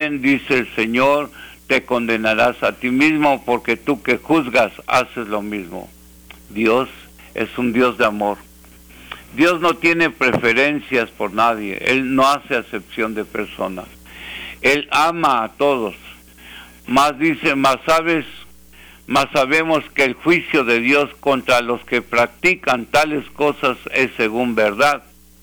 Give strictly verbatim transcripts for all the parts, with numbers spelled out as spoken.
también, dice el Señor, te condenarás a ti mismo, porque tú que juzgas haces lo mismo. Dios es un Dios de amor. Dios no tiene preferencias por nadie. Él no hace acepción de personas. Él ama a todos. Más dice, más sabes, más sabemos que el juicio de Dios contra los que practican tales cosas es según verdad.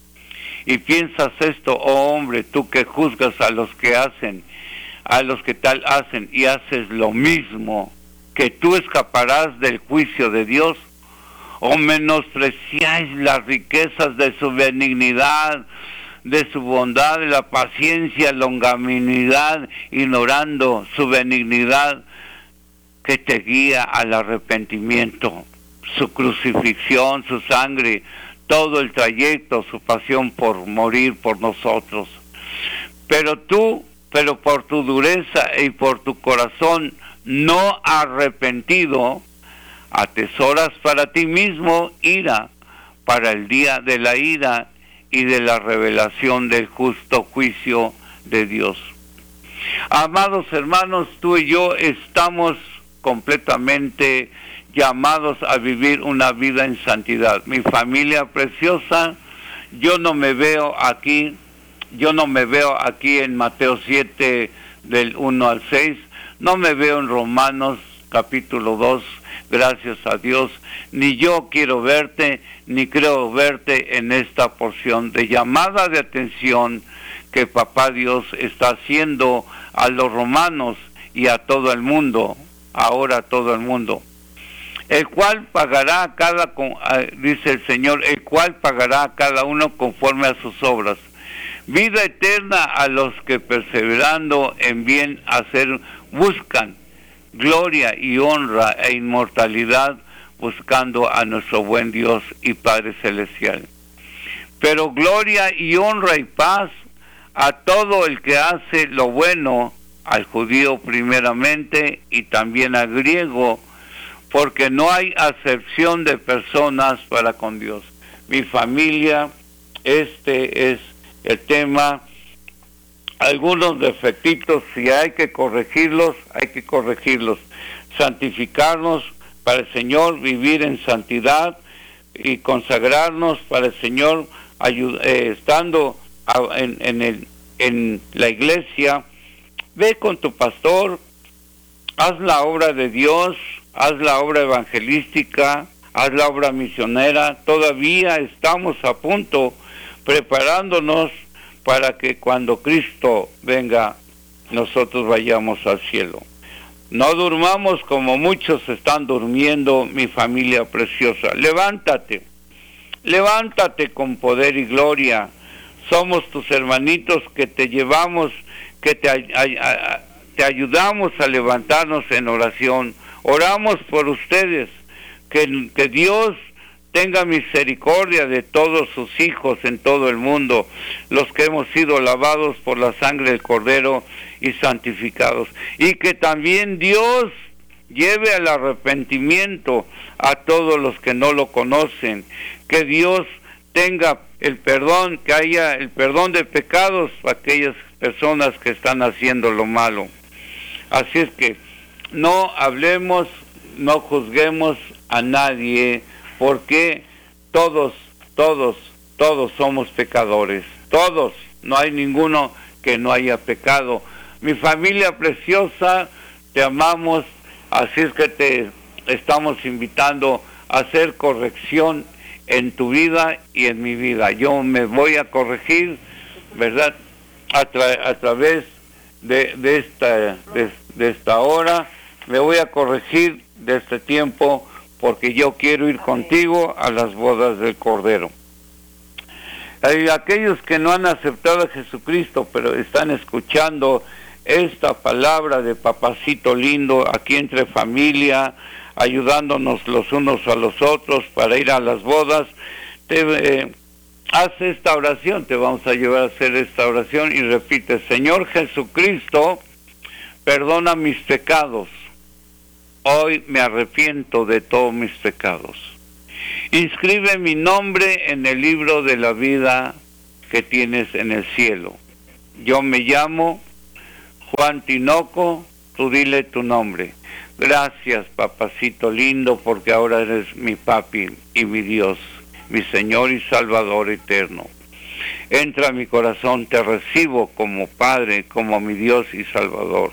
Y piensas esto, oh hombre, tú que juzgas a los que hacen, a los que tal hacen, y haces lo mismo, que tú escaparás del juicio de Dios. O menospreciáis las riquezas de su benignidad, de su bondad, de la paciencia, longanimidad, ignorando su benignidad que te guía al arrepentimiento, su crucifixión, su sangre, todo el trayecto, su pasión por morir por nosotros. Pero tú, pero por tu dureza y por tu corazón no arrepentido, atesoras para ti mismo ira para el día de la ira y de la revelación del justo juicio de Dios. Amados hermanos, tú y yo estamos completamente llamados a vivir una vida en santidad. Mi familia preciosa, yo no me veo aquí, yo no me veo aquí en Mateo siete del uno al seis, no me veo en Romanos capítulo dos, gracias a Dios, ni yo quiero verte, ni creo verte en esta porción de llamada de atención que Papá Dios está haciendo a los romanos y a todo el mundo, ahora a todo el mundo. El cual pagará a cada, dice el Señor, el cual pagará a cada uno conforme a sus obras. Vida eterna a los que perseverando en bien hacer buscan gloria y honra e inmortalidad, buscando a nuestro buen Dios y Padre Celestial. Pero gloria y honra y paz a todo el que hace lo bueno, al judío primeramente y también al griego, porque no hay acepción de personas para con Dios. Mi familia, este es el tema. Algunos defectitos, si hay que corregirlos, hay que corregirlos. Santificarnos para el Señor, vivir en santidad y consagrarnos para el Señor, ayud- eh, estando a, en, en, el, en la iglesia. Ve con tu pastor, haz la obra de Dios, haz la obra evangelística, haz la obra misionera. Todavía estamos a punto, preparándonos para que cuando Cristo venga, nosotros vayamos al cielo. No durmamos como muchos están durmiendo, mi familia preciosa. Levántate, levántate con poder y gloria. Somos tus hermanitos que te llevamos, que te, a, a, te ayudamos a levantarnos en oración. Oramos por ustedes, que, que Dios tenga misericordia de todos sus hijos en todo el mundo, los que hemos sido lavados por la sangre del Cordero y santificados. Y que también Dios lleve al arrepentimiento a todos los que no lo conocen. Que Dios tenga el perdón, que haya el perdón de pecados para aquellas personas que están haciendo lo malo. Así es que no hablemos, no juzguemos a nadie, porque todos, todos, todos somos pecadores, todos, no hay ninguno que no haya pecado. Mi familia preciosa, te amamos, así es que te estamos invitando a hacer corrección en tu vida y en mi vida. Yo me voy a corregir, ¿verdad?, a, tra- a través de, de, esta, de, de esta hora, me voy a corregir de este tiempo, porque yo quiero ir contigo a las bodas del Cordero. Hay aquellos que no han aceptado a Jesucristo, pero están escuchando esta palabra de Papacito lindo aquí entre familia, ayudándonos los unos a los otros para ir a las bodas. Te, eh, haz esta oración, te vamos a llevar a hacer esta oración y repite: Señor Jesucristo, perdona mis pecados. Hoy me arrepiento de todos mis pecados. Inscribe mi nombre en el libro de la vida que tienes en el cielo. Yo me llamo Juan Tinoco, tú dile tu nombre. Gracias, papacito lindo, porque ahora eres mi papi y mi Dios, mi Señor y Salvador eterno. Entra a mi corazón, te recibo como Padre, como mi Dios y Salvador.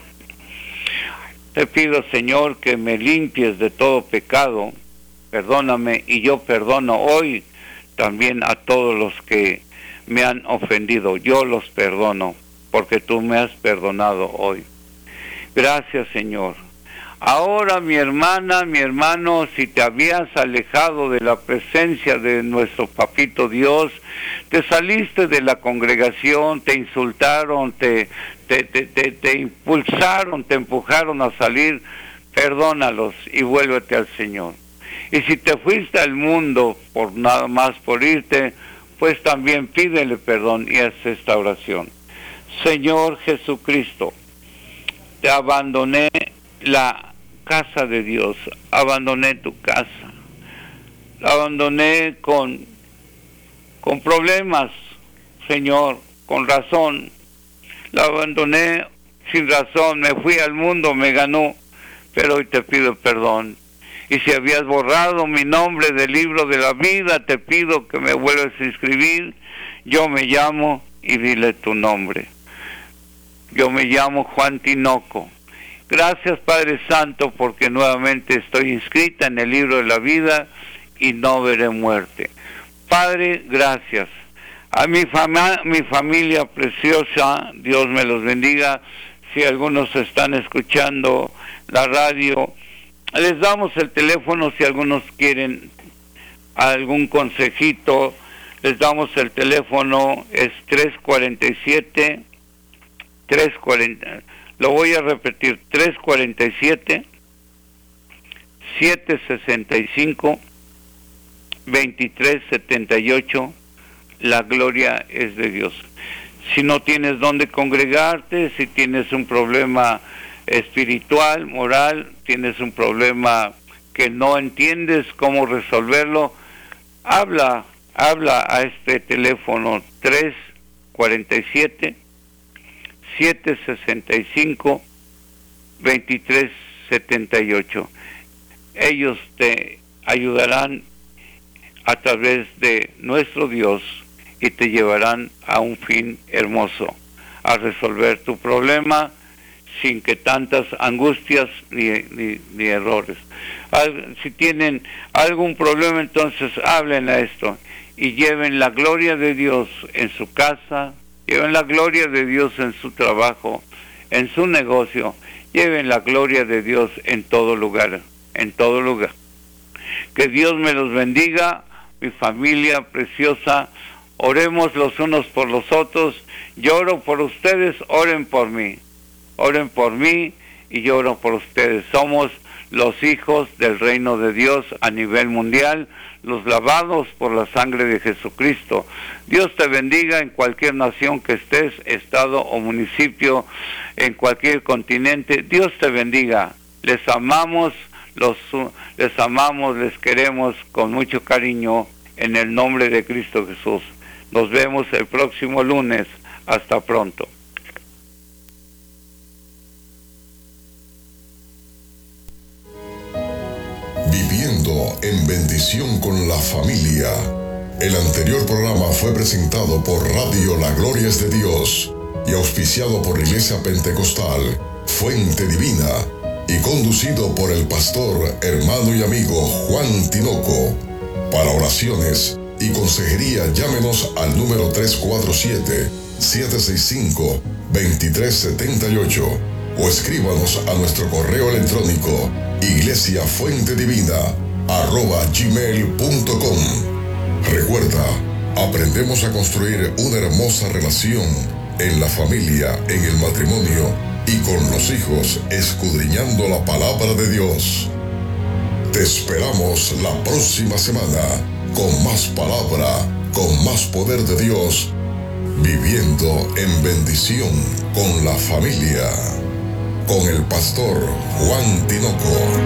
Te pido, Señor, que me limpies de todo pecado, perdóname, y yo perdono hoy también a todos los que me han ofendido. Yo los perdono, porque tú me has perdonado hoy. Gracias, Señor. Ahora, mi hermana, mi hermano, si te habías alejado de la presencia de nuestro Papito Dios, te saliste de la congregación, te insultaron, te, te, te, te, te impulsaron, te empujaron a salir, perdónalos y vuélvete al Señor. Y si te fuiste al mundo por nada más por irte, pues también pídele perdón y haz esta oración. Señor Jesucristo, te abandoné la casa de Dios, abandoné tu casa, la abandoné con, con problemas, Señor, con razón, la abandoné sin razón, me fui al mundo, me ganó, pero hoy te pido perdón. Y si habías borrado mi nombre del libro de la vida, te pido que me vuelvas a inscribir. Yo me llamo, y dile tu nombre. Yo me llamo Juan Tinoco. Gracias, Padre Santo, porque nuevamente estoy inscrita en el libro de la vida y no veré muerte. Padre, gracias. A mi, fama, mi familia preciosa, Dios me los bendiga. Si algunos están escuchando la radio, les damos el teléfono si algunos quieren algún consejito. Les damos el teléfono, es tres cuarenta y siete, tres cuarenta, lo voy a repetir, tres cuarenta y siete, siete sesenta y cinco, veintitrés setenta y ocho. La gloria es de Dios. Si no tienes dónde congregarte, si tienes un problema espiritual, moral, tienes un problema que no entiendes cómo resolverlo, habla, habla a este teléfono tres cuarenta y siete, siete sesenta y cinco, veintitrés setenta y ocho. Ellos te ayudarán a través de nuestro Dios y te llevarán a un fin hermoso, a resolver tu problema sin que tantas angustias ni, ni, ni errores. Al, si tienen algún problema, entonces hablen a esto y lleven la gloria de Dios en su casa, lleven la gloria de Dios en su trabajo, en su negocio, lleven la gloria de Dios en todo lugar, en todo lugar. Que Dios me los bendiga, mi familia preciosa. Oremos los unos por los otros. Yo oro por ustedes, oren por mí. Oren por mí y yo oro por ustedes. Somos los hijos del reino de Dios a nivel mundial, los lavados por la sangre de Jesucristo. Dios te bendiga en cualquier nación que estés, estado o municipio, en cualquier continente. Dios te bendiga. Les amamos, los, les amamos, les queremos con mucho cariño en el nombre de Cristo Jesús. Nos vemos el próximo lunes. Hasta pronto. Viviendo en bendición con la familia. El anterior programa fue presentado por Radio La Gloria es de Dios y auspiciado por la Iglesia Pentecostal Fuente Divina y conducido por el pastor, hermano y amigo Juan Tinoco. Para oraciones y consejería, llámenos al número tres cuatro siete, siete seis cinco, dos tres siete ocho o escríbanos a nuestro correo electrónico iglesiafuentedivina arroba gmail punto com. Recuerda, aprendemos a construir una hermosa relación en la familia, en el matrimonio y con los hijos, escudriñando la palabra de Dios. Te esperamos la próxima semana con más palabra, con más poder de Dios, viviendo en bendición con la familia, con el pastor Juan Tinoco.